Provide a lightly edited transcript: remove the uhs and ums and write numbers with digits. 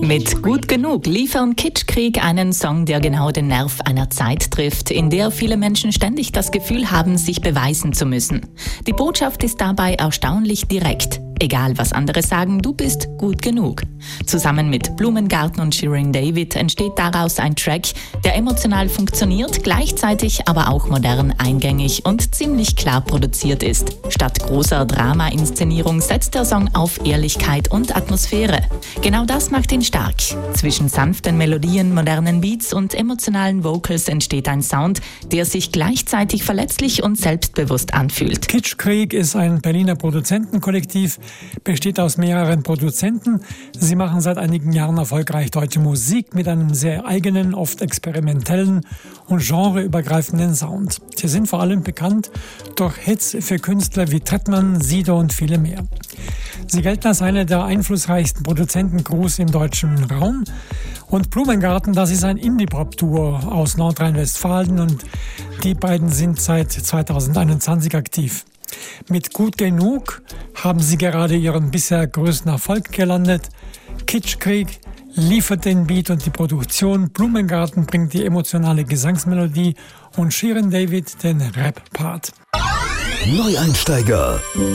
Mit Gut genug liefern Kitschkrieg einen Song, der genau den Nerv einer Zeit trifft, in der viele Menschen ständig das Gefühl haben, sich beweisen zu müssen. Die Botschaft ist dabei erstaunlich direkt. Egal, was andere sagen, du bist gut genug. Zusammen mit Blumengarten und Shirin David entsteht daraus ein Track, der emotional funktioniert, gleichzeitig aber auch modern, eingängig und ziemlich klar produziert ist. Statt großer Drama-Inszenierung setzt der Song auf Ehrlichkeit und Atmosphäre. Genau das macht ihn stark. Zwischen sanften Melodien, modernen Beats und emotionalen Vocals entsteht ein Sound, der sich gleichzeitig verletzlich und selbstbewusst anfühlt. Kitschkrieg ist ein Berliner Produzentenkollektiv, besteht aus mehreren Produzenten. Sie machen seit einigen Jahren erfolgreich deutsche Musik mit einem sehr eigenen, oft experimentellen und genreübergreifenden Sound. Sie sind vor allem bekannt durch Hits für Künstler wie Trettmann, Sido und viele mehr. Sie gelten als eine der einflussreichsten Produzentencrews im deutschen Raum. Und Blumengarten, das ist ein Indie-Pop-Duo aus Nordrhein-Westfalen und die beiden sind seit 2021 aktiv. Mit Gut genug haben sie gerade ihren bisher größten Erfolg gelandet. Kitschkrieg liefert den Beat und die Produktion, Blumengarten bringt die emotionale Gesangsmelodie und Shirin David den Rap-Part. Neueinsteiger.